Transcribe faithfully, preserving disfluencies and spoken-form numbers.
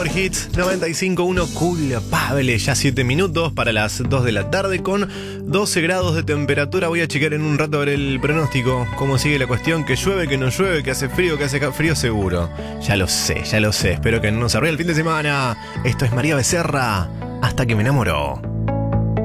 Hits noventa y cinco punto uno culpable, ya siete minutos para las dos de la tarde con doce grados de temperatura. Voy a checar en un rato a ver el pronóstico, cómo sigue la cuestión, que llueve, que no llueve, que hace frío, que hace frío seguro. Ya lo sé, ya lo sé, espero que no nos arruine el fin de semana. Esto es María Becerra, Hasta que me enamoró.